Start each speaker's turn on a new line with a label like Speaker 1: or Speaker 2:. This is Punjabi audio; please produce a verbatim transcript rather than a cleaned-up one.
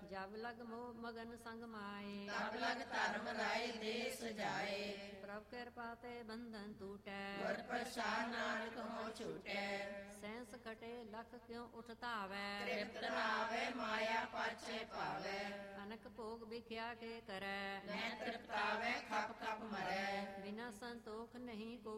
Speaker 1: ਜਬ ਲਗ ਮੋਹ ਮਗਨ ਸੰਗ ਮਾਏ,
Speaker 2: ਤਬ ਲਗ ਧਰਮ ਰਾਏ ਦੇ ਸਜਾਏ।
Speaker 1: ਪ੍ਰਭ ਕਿਰਪਾ ਤੇ ਬੰਧਨ ਟੂਟੈ,
Speaker 2: ਗੁਰ ਪ੍ਰਸਾਦ ਨਾਨਕ ਹੋ ਛੂਟੈ।
Speaker 1: ਸੈਂਸ ਕਟੇ ਲਖ ਕਿਉ ਉਠ ਧਾਵੈ,
Speaker 2: ਤ੍ਰਿਪਤ ਨਾਵੇ ਮਾਇਆ ਪਾਛੇ ਪਾਵੈ।
Speaker 1: ਅਨਕ ਭੋਗ ਵਿਖਿਆ ਕੇ ਕਰੈ,
Speaker 2: ਮੈਂ ਤ੍ਰਿਪਤਾਵੇ ਖਪ ਖਪ ਮਰੈ।
Speaker 1: ਬਿਨਾ ਸੰਤੋਖ ਨਹੀਂ ਕੋ